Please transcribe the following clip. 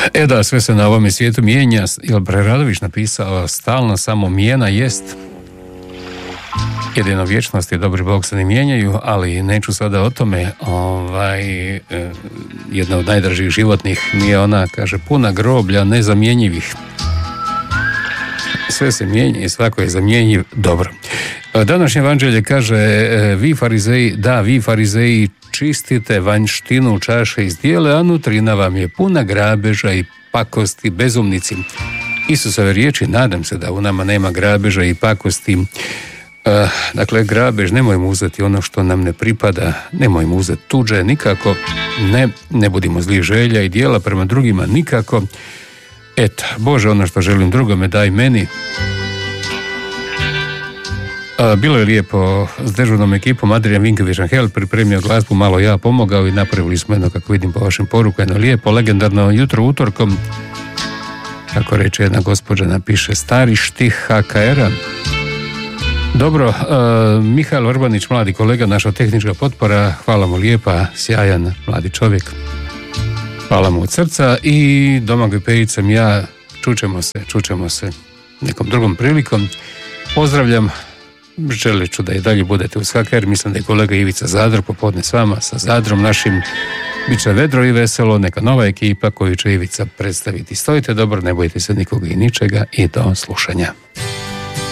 Da, sve se na ovome svijetu mijenja. Jel Preradović napisao, stalno samo mijena jest. Jedino vječnost i dobri Bog se ne mijenjaju, ali neću sada o tome. Jedna od najdražih životnih mi je ona, kaže, puna groblja nezamjenjivih. Sve se mijenja i svako je zamjenjiv. Dobro. Današnje evanđelje kaže, vi farizeji čistite vanjštinu čaše iz dijele, a nutrina vam je puna grabeža i pakosti, bezumnici. Isusove riječi, nadam se da u nama nema grabeža i pakosti. Dakle, grabež, nemojmo uzeti ono što nam ne pripada, nemojmo uzeti tuđe, nikako, ne budimo zlih želja i dijela prema drugima, nikako. Eto, Bože, ono što želim drugome, daj meni. Bilo je lijepo s dežurnom ekipom. Adrian Vinković-Angel pripremio glazbu, malo ja pomogao i napravili smo jedno, kako vidim po vašem poruku, jedno lijepo, legendarno jutro utorkom. Kako reče jedna gospođa, napiše stari štih HKR-a. Dobro, Mihael Vrbanić, mladi kolega, naša tehnička potpora, hvala mu lijepa, sjajan mladi čovjek. Hvala mu od srca i Domagoj Pejić sam ja, čućemo se nekom drugom prilikom. Pozdravljam, želit ću da i dalje budete uz HKR, mislim da je kolega Ivica Zadro popodne s vama, sa Zadrom našim, bit će vedro i veselo, neka nova ekipa koju će Ivica predstaviti. Stojite dobro, ne bojite se nikoga i ničega i do slušanja.